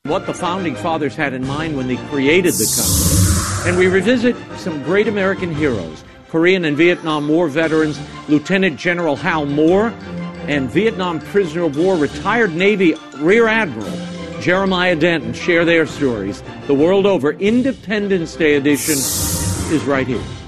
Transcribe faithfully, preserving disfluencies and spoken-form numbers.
what the Founding Fathers had in mind when they created the country. And we revisit some great American heroes, Korean and Vietnam War veterans, Lieutenant General Hal Moore, and Vietnam prisoner of war retired Navy Rear Admiral Jeremiah Denton share their stories. The World Over Independence Day edition is right here.